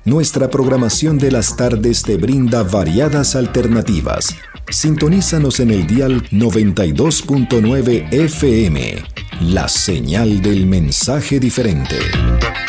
Nuestra programación de las tardes te brinda variadas alternativas. Sintonízanos en el dial 92.9 FM, la señal del mensaje diferente.